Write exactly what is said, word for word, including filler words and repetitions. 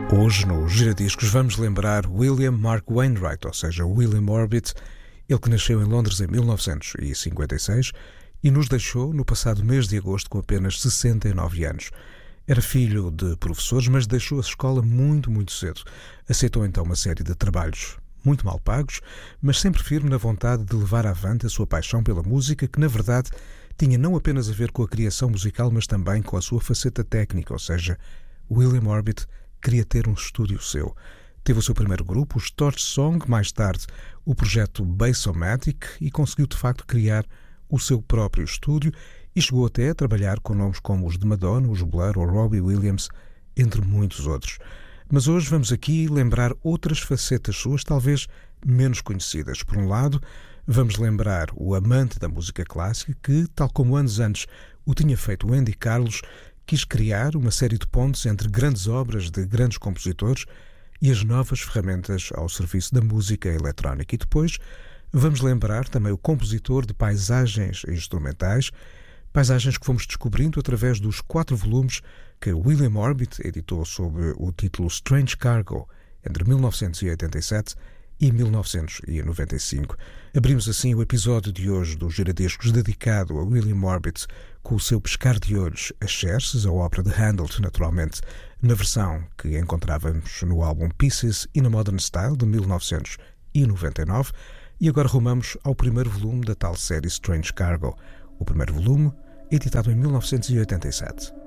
Hoje, no Giradiscos, vamos lembrar William Mark Wainwright, ou seja, William Orbit, ele que nasceu em Londres em mil novecentos e cinquenta e seis e nos deixou no passado mês de agosto com apenas sessenta e nove anos. Era filho de professores, mas deixou a escola muito, muito cedo. Aceitou então uma série de trabalhos muito mal pagos, mas sempre firme na vontade de levar avante a sua paixão pela música, que na verdade tinha não apenas a ver com a criação musical, mas também com a sua faceta técnica, ou seja, William Orbit queria ter um estúdio seu. Teve o seu primeiro grupo, os Torch Song, mais tarde o projeto Bassomatic, e conseguiu de facto criar o seu próprio estúdio e chegou até a trabalhar com nomes como os de Madonna, os Blur ou Robbie Williams, entre muitos outros. Mas hoje vamos aqui lembrar outras facetas suas, talvez menos conhecidas. Por um lado, vamos lembrar o amante da música clássica que, tal como anos antes o tinha feito o Andy Carlos, quis criar uma série de pontes entre grandes obras de grandes compositores e as novas ferramentas ao serviço da música eletrónica. E depois vamos lembrar também o compositor de paisagens instrumentais, paisagens que fomos descobrindo através dos quatro volumes que William Orbit editou sob o título Strange Cargo entre mil novecentos e oitenta e sete e mil novecentos e noventa e cinco. Abrimos assim o episódio de hoje do Giradiscos dedicado a William Orbit com o seu Pescar de Olhos, as Xerxes, a ópera de Handel, naturalmente, na versão que encontrávamos no álbum Pieces in a Modern Style de mil novecentos e noventa e nove, e agora rumamos ao primeiro volume da tal série Strange Cargo, o primeiro volume editado em mil novecentos e oitenta e sete.